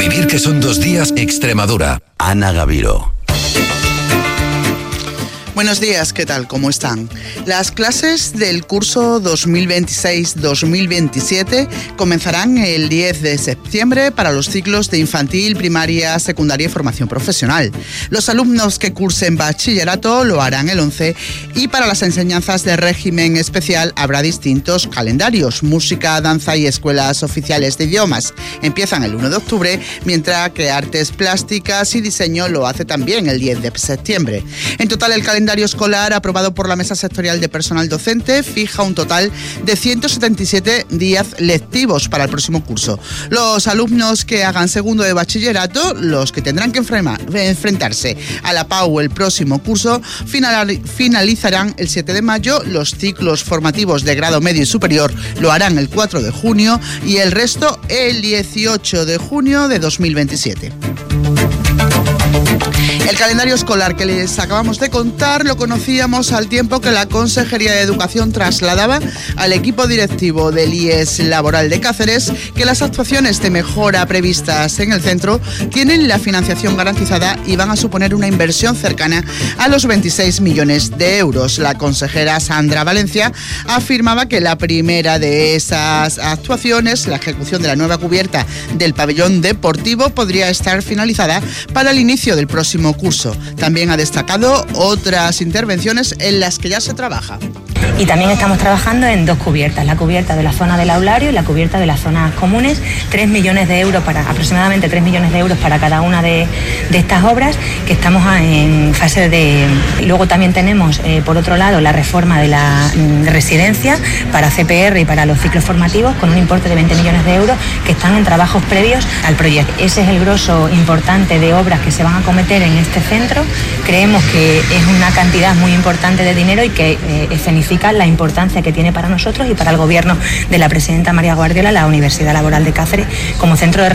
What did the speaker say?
vivir que son 2 días Extremadura. Ana Gaviro. Buenos días, ¿qué tal? ¿Cómo están? Las clases del curso 2026-2027 comenzarán el 10 de septiembre para los ciclos de infantil, primaria, secundaria y formación profesional. Los alumnos que cursen bachillerato lo harán el 11 y para las enseñanzas de régimen especial habrá distintos calendarios: música, danza y escuelas oficiales de idiomas. Empiezan el 1 de octubre, mientras que artes plásticas y diseño lo hace también el 10 de septiembre. En total, el calendario escolar aprobado por la Mesa Sectorial de Personal Docente fija un total de 177 días lectivos para el próximo curso. Los alumnos que hagan segundo de bachillerato, los que tendrán que enfrentarse a la PAU el próximo curso, finalizarán el 7 de mayo. Los ciclos formativos de grado medio y superior lo harán el 4 de junio y el resto el 18 de junio de 2027. El calendario escolar que les acabamos de contar lo conocíamos al tiempo que la Consejería de Educación trasladaba al equipo directivo del IES Laboral de Cáceres que las actuaciones de mejora previstas en el centro tienen la financiación garantizada y van a suponer una inversión cercana a los 26 millones de euros. La consejera Sandra Valencia afirmaba que la primera de esas actuaciones, la ejecución de la nueva cubierta del pabellón deportivo, podría estar finalizada para el inicio del próximo curso. También ha destacado otras intervenciones en las que ya se trabaja. Y también estamos trabajando en 2 cubiertas, la cubierta de la zona del aulario y la cubierta de las zonas comunes, 3 millones de euros aproximadamente 3 millones de euros para cada una de estas obras, que estamos en fase de... Luego también tenemos, por otro lado, la reforma de la residencia para CPR y para los ciclos formativos, con un importe de 20 millones de euros que están en trabajos previos al proyecto. Ese es el grosso importante de obras que se van a acometer en este centro. Creemos que es una cantidad muy importante de dinero y que escenifica la importancia que tiene para nosotros y para el gobierno de la presidenta María Guardiola la Universidad Laboral de Cáceres como centro de